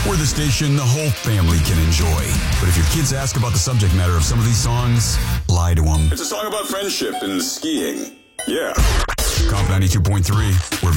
We're the station the whole family can enjoy. But if your kids ask about the subject matter of some of these songs, lie to them. It's a song about friendship and skiing. Yeah. Comp 92.3, where